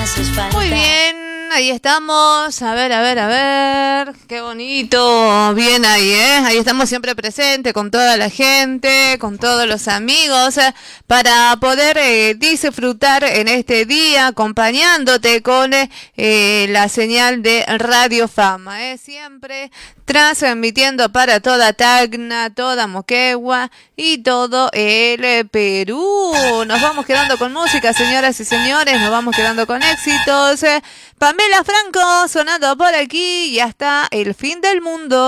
haces falta. Muy bien, ahí estamos. A ver. Qué bonito. Bien ahí, ¿eh? Ahí estamos siempre presentes con toda la gente, con todos los amigos, para poder disfrutar en este día, acompañándote con la señal de Radio Fama, siempre transmitiendo para toda Tacna, toda Moquegua y todo el Perú. Nos vamos quedando con música, señoras y señores, nos vamos quedando con éxitos. Pamela Franco sonando por aquí y hasta el fin del mundo.